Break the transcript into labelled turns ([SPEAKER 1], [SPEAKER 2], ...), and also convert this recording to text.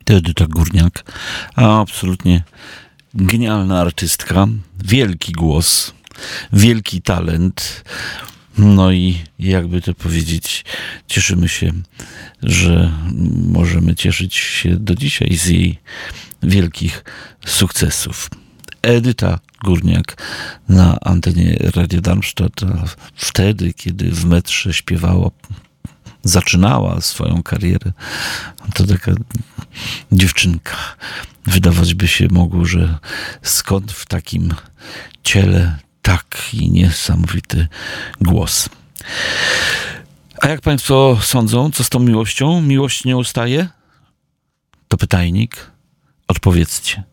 [SPEAKER 1] Edyta Górniak, a absolutnie genialna artystka, wielki głos, wielki talent. No i jakby to powiedzieć, cieszymy się, że możemy cieszyć się do dzisiaj z jej wielkich sukcesów. Edyta Górniak na antenie Radio Darmstadt, a wtedy, kiedy w metrze śpiewała, zaczynała swoją karierę, to taka dziewczynka. Wydawać by się mogło, że skąd w takim ciele taki niesamowity głos. A jak państwo sądzą, co z tą miłością? Miłość nie ustaje? To pytajnik. Odpowiedzcie.